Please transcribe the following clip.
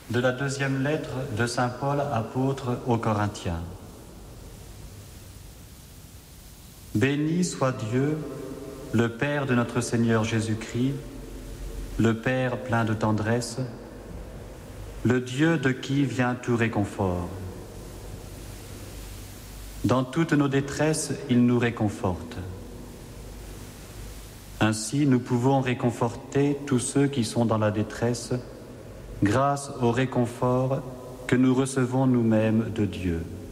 De la deuxième lettre de saint Paul, apôtre aux Corinthiens. Béni soit Dieu, le Père de notre Seigneur Jésus-Christ, le Père plein de tendresse, le Dieu de qui vient tout réconfort. Dans toutes nos détresses, il nous réconforte. Ainsi, nous pouvons réconforter tous ceux qui sont dans la détresse grâce au réconfort que nous recevons nous-mêmes de Dieu.